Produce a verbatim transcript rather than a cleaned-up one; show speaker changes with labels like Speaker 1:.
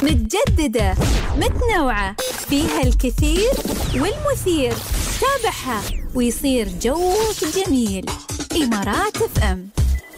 Speaker 1: متجددة متنوعة، فيها الكثير والمثير. تابعها ويصير جوك جميل. إمارات اف ام.